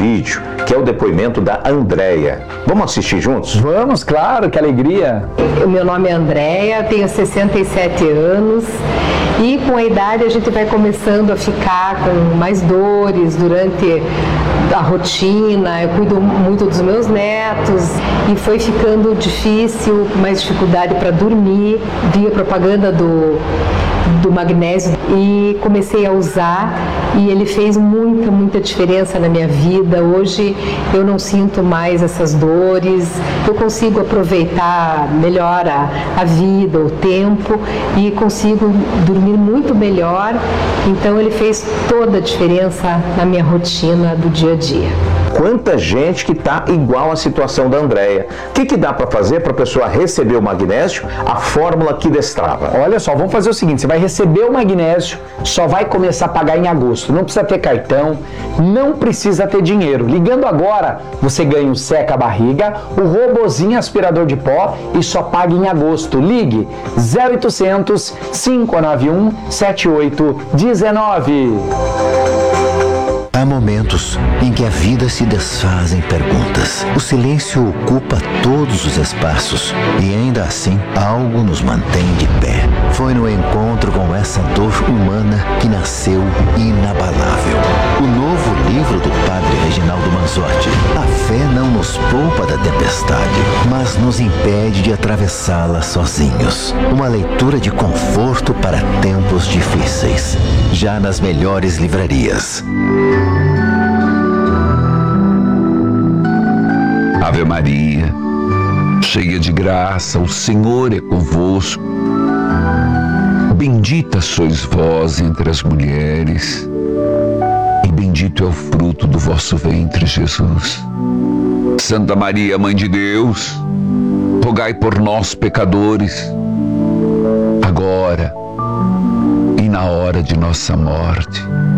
vídeo, que é o depoimento da Andréia. Vamos assistir juntos? Vamos, claro, que alegria. O meu nome é Andréia, tenho 67 anos e com a idade a gente vai começando a ficar com mais dores durante a rotina. Eu cuido muito dos meus netos e foi ficando difícil, mais dificuldade para dormir. Vi a propaganda do magnésio e comecei a usar e ele fez muita diferença na minha vida. Hoje eu não sinto mais essas dores, eu consigo aproveitar melhor a vida, o tempo e consigo dormir muito melhor. Então ele fez toda a diferença na minha rotina do dia a dia. Quanta gente que está igual à situação da Andréia. O que dá para fazer para a pessoa receber o magnésio? A fórmula que destrava. Olha só, vamos fazer o seguinte, você vai receber o magnésio, só vai começar a pagar em agosto. Não precisa ter cartão, não precisa ter dinheiro. Ligando agora, você ganha o seca-barriga, o robozinho aspirador de pó e só paga em agosto. Ligue 0800 591 7819. Há momentos em que a vida se desfaz em perguntas. O silêncio ocupa todos os espaços e ainda assim algo nos mantém de pé. Foi no encontro com essa dor humana que nasceu Inabalável, o novo livro do Padre Reginaldo Manzotti. A fé não nos poupa da tempestade, mas nos impede de atravessá-la sozinhos. Uma leitura de conforto para tempos difíceis, já nas melhores livrarias. Ave Maria, cheia de graça, o Senhor é convosco. Bendita sois vós entre as mulheres, e bendito é o fruto do vosso ventre, Jesus. Santa Maria, Mãe de Deus, rogai por nós, pecadores, agora e na hora de nossa morte.